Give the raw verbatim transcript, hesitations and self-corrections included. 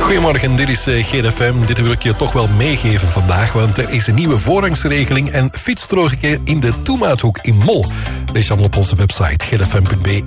Goedemorgen, dit is G F M. Dit wil ik je toch wel meegeven vandaag, want er is een nieuwe voorrangsregeling en fietsstroken in de Toemaathoek in Mol. Lees je allemaal op onze website g f m punt b e.